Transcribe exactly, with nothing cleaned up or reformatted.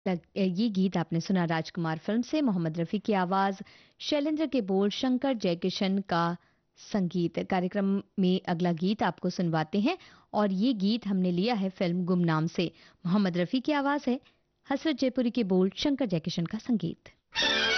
लग- ये गीत आपने सुना राजकुमार फिल्म से, मोहम्मद रफ़ी की आवाज़, शैलेंद्र के बोल, शंकर जयकिशन का संगीत। कार्यक्रम में अगला गीत आपको सुनवाते हैं और ये गीत हमने लिया है फिल्म गुमनाम से। मोहम्मद रफ़ी की आवाज़ है, हसरत जयपुरी के बोल, शंकर जयकिशन का संगीत।